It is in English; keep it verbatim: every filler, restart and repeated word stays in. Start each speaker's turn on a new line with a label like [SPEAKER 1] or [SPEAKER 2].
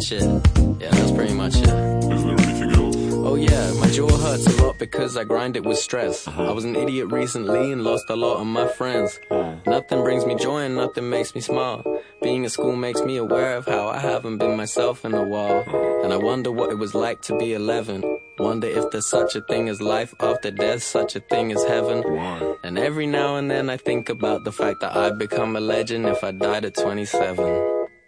[SPEAKER 1] shit. Yeah, that's pretty much it.
[SPEAKER 2] Is there anything else?
[SPEAKER 1] Oh yeah, my jaw hurts a lot because I grind it with stress.
[SPEAKER 2] Uh-huh.
[SPEAKER 1] I was an idiot recently and lost a lot of my friends.
[SPEAKER 2] Uh.
[SPEAKER 1] Nothing brings me joy and nothing makes me smile. Being at school makes me aware of how I haven't been myself in a while. And I wonder what it was like to be eleven. Wonder if there's such a thing as life after death, such a thing as heaven.
[SPEAKER 2] Why?
[SPEAKER 1] And every now and then I think about the fact that I'd become a legend if I died at twenty-seven.